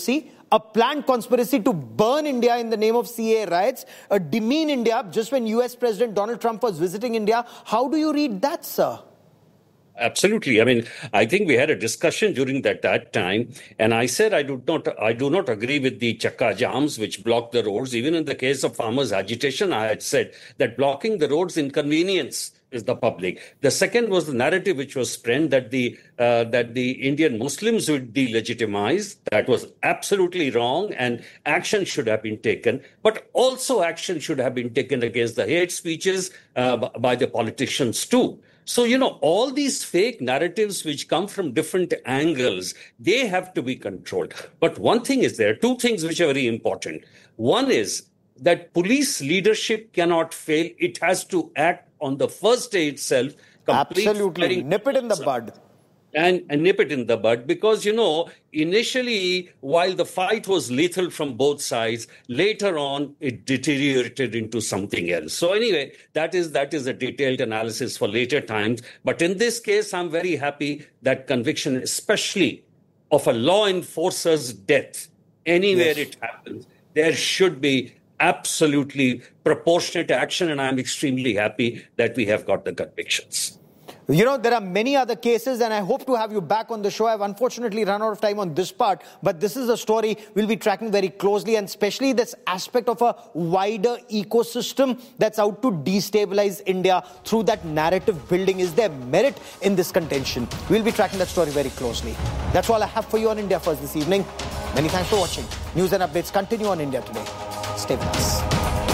conspiracy, a planned conspiracy to burn India in the name of CAA riots, demean India just when US President Donald Trump was visiting India. How do you read that, sir? Absolutely. I mean, I think we had a discussion during that time, and I said I do not agree with the chakka jams which block the roads. Even in the case of farmers' agitation, I had said that blocking the roads inconvenience is the public. The second was the narrative which was spread that the Indian Muslims would delegitimize. That was absolutely wrong, and action should have been taken. But also action should have been taken against the hate speeches by the politicians too. So, all these fake narratives which come from different angles, they have to be controlled. But one thing is there, two things which are very important. One is that police leadership cannot fail. It has to act on the first day itself. Absolutely. Nip it in the bud. And nip it in the bud because, initially, while the fight was lethal from both sides, later on, it deteriorated into something else. So anyway, that is a detailed analysis for later times. But in this case, I'm very happy that conviction, especially of a law enforcer's death, anywhere it happens, there should be absolutely proportionate action. And I'm extremely happy that we have got the convictions. There are many other cases, and I hope to have you back on the show. I've unfortunately run out of time on this part, but this is a story we'll be tracking very closely, and especially this aspect of a wider ecosystem that's out to destabilize India through that narrative building. Is there merit in this contention? We'll be tracking that story very closely. That's all I have for you on India First this evening. Many thanks for watching. News and updates continue on India Today. Stay with us.